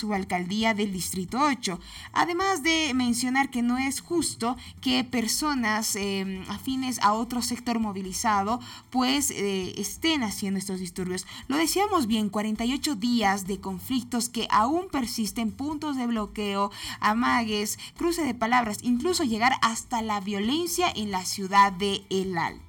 subalcaldía del Distrito 8. Además de mencionar que no es justo que personas afines a otro sector movilizado pues estén haciendo estos disturbios. Lo decíamos bien, 48 días de conflictos que aún persisten, puntos de bloqueo, amagues, cruce de palabras, incluso llegar hasta la violencia en la ciudad de El Alto.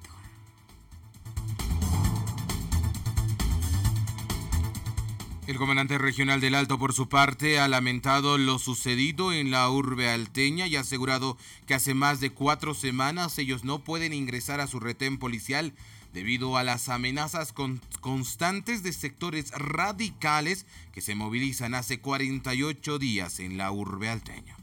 El comandante regional del Alto, por su parte, ha lamentado lo sucedido en la urbe alteña y ha asegurado que hace más de 4 semanas ellos no pueden ingresar a su retén policial debido a las amenazas constantes de sectores radicales que se movilizan hace 48 días en la urbe alteña.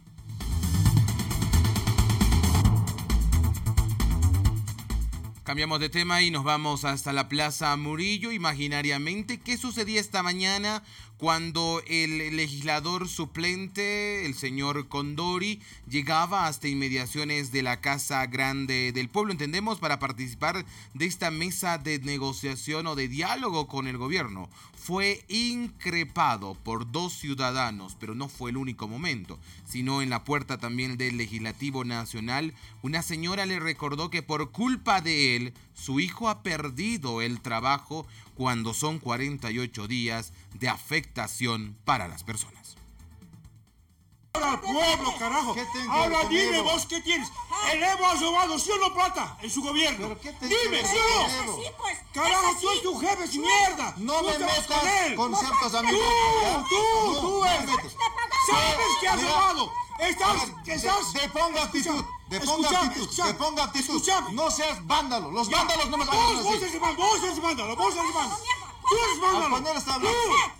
Cambiamos de tema y nos vamos hasta la Plaza Murillo. Imaginariamente, ¿qué sucedía esta mañana cuando el legislador suplente, el señor Condori, llegaba hasta inmediaciones de la Casa Grande del Pueblo? Entendemos, para participar de esta mesa de negociación o de diálogo con el gobierno. Fue increpado por 2 ciudadanos, pero no fue el único momento, sino en la puerta también del Legislativo Nacional. Una señora le recordó que por culpa de él, su hijo ha perdido el trabajo cuando son 48 días de afectación para las personas. Ahora al pueblo, carajo. Ahora dime vos qué tienes. El Evo ha robado, ¿sí o no, plata? En su gobierno. Dime, ¿sí o no? Carajo, tú es tu jefe, es mierda. No me metas con ciertos amigos. Tú eres. ¿Sabes que has robado? Estás. Deponga actitud. Deponga actitud. No seas vándalo. Los vándalos no me van a decir. Vos eres vándalo. Tú eres vándalo.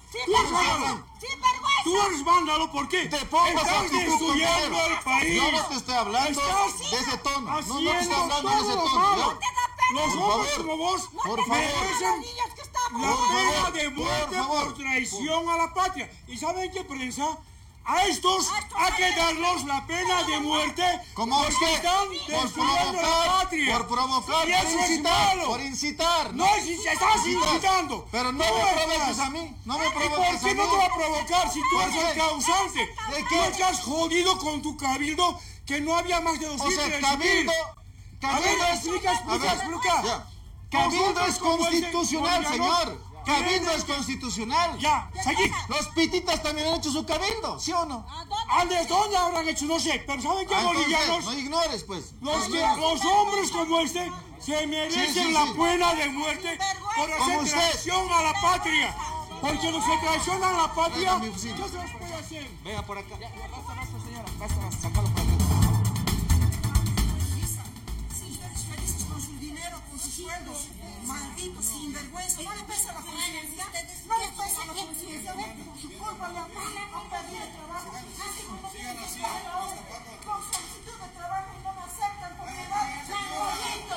Tú eres vándalo, ¿por qué? Estás destruyendo el país. Yo no te estoy hablando de ese tono. No te estoy hablando de ese tono. Los hombres como vos merecen la pena de muerte por traición a la patria. ¿Y saben qué, prensa? A estos hay que darlos la pena de muerte porque están destruyendo la patria. Por provocar, y eso es malo. Por incitar. No, si estás incitando. Pero no me provoques a mí. No me provoques a mí. ¿Y por qué no te va a provocar si tú eres el causante? ¿De qué? ¿No te has jodido con tu cabildo que no había más de 200? O sea, cabildo. A ver, explica. Cabildo es constitucional, señor. Cabildo es constitucional. Ya, seguí. Los pititas también han hecho su cabildo, ¿sí o no? ¿De dónde habrán hecho? No sé, pero ¿saben qué, bolivianos? No ignores, pues. Los hombres como este se merecen la pena de muerte por hacer traición a la patria. Porque los que traicionan a la patria, ¿qué se les puede hacer? Venga por acá. Basta, señora. Basta, sacalo por acá. Malditos sinvergüenza, no le pesa la conciencia, no le pesa la conciencia, su culpa le han perdido el trabajo, así como tienen que estar ahora con solicitud de trabajo y no me aceptan por mi edad, maldito,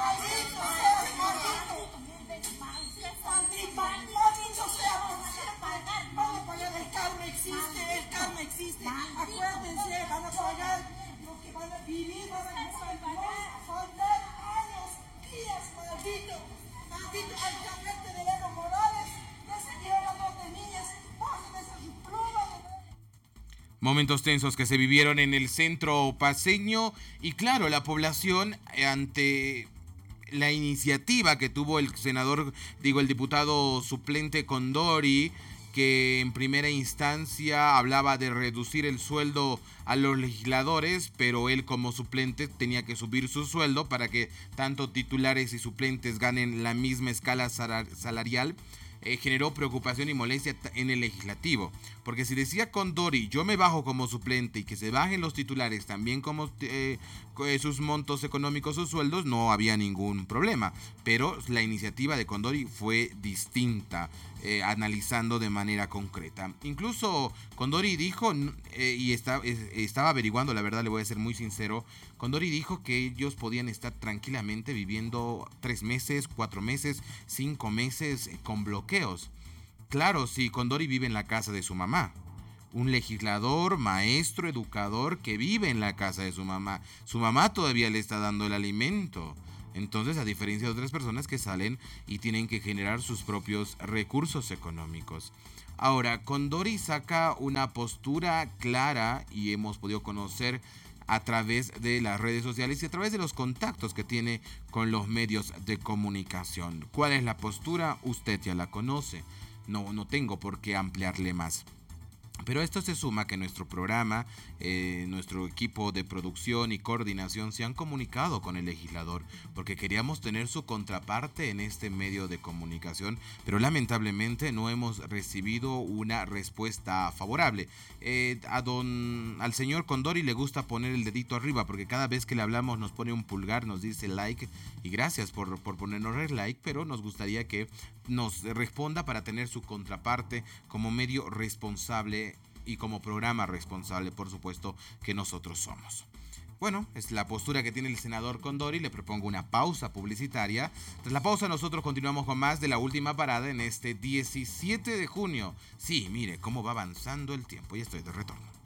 maldito sea, van a pagar, el karma existe, acuérdense, van a pagar lo que van a vivir, van a faltar años, días, maldito, al cambiarte de Evo Morales, decidieron a 2 niñas, pasen esas plumas. Momentos tensos que se vivieron en el centro paceño y claro, la población ante la iniciativa que tuvo el diputado suplente Condori, que en primera instancia hablaba de reducir el sueldo a los legisladores, pero él como suplente tenía que subir su sueldo para que tanto titulares y suplentes ganen la misma escala salarial. Generó preocupación y molestia en el legislativo, porque si decía Condori, yo me bajo como suplente y que se bajen los titulares también como sus montos económicos, sus sueldos, no había ningún problema, pero la iniciativa de Condori fue distinta, analizando de manera concreta. Incluso Condori dijo, y estaba averiguando, la verdad le voy a ser muy sincero, Condori dijo que ellos podían estar tranquilamente viviendo 3 meses, 4 meses, 5 meses con bloqueos. Claro, sí, Condori vive en la casa de su mamá. Un legislador, maestro, educador que vive en la casa de su mamá. Su mamá todavía le está dando el alimento. Entonces, a diferencia de otras personas que salen y tienen que generar sus propios recursos económicos. Ahora, Condori saca una postura clara y hemos podido conocer a través de las redes sociales y a través de los contactos que tiene con los medios de comunicación. ¿Cuál es la postura? Usted ya la conoce. No tengo por qué ampliarle más. Pero esto se suma que nuestro programa, nuestro equipo de producción y coordinación se han comunicado con el legislador porque queríamos tener su contraparte en este medio de comunicación, pero lamentablemente no hemos recibido una respuesta favorable. Al señor Condori le gusta poner el dedito arriba porque cada vez que le hablamos nos pone un pulgar, nos dice like y gracias por ponernos el like, pero nos gustaría que nos responda para tener su contraparte como medio responsable y como programa responsable, por supuesto, que nosotros somos. Bueno, es la postura que tiene el senador Condori. Le propongo una pausa publicitaria. Tras la pausa nosotros continuamos con más de La Última Parada en este 17 de junio. Sí, mire cómo va avanzando el tiempo y estoy de retorno.